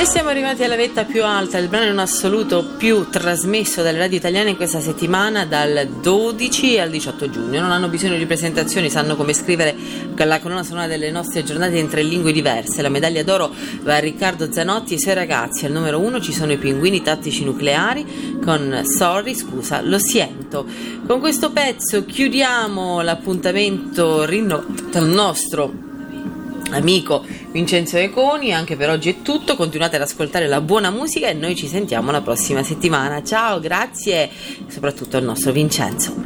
Siamo arrivati alla vetta più alta, il brano in assoluto più trasmesso dalle radio italiane in questa settimana, dal 12 al 18 giugno. Non hanno bisogno di presentazioni, sanno come scrivere la colonna sonora delle nostre giornate in 3 lingue diverse. La medaglia d'oro va a Riccardo Zanotti e i suoi ragazzi. Al numero 1 ci sono i Pinguini Tattici Nucleari con Sorry, scusa, lo siento. Con questo pezzo chiudiamo l'appuntamento dal nostro amico Vincenzo Econi. Anche per oggi è tutto, continuate ad ascoltare la buona musica e noi ci sentiamo la prossima settimana. Ciao, grazie soprattutto al nostro Vincenzo.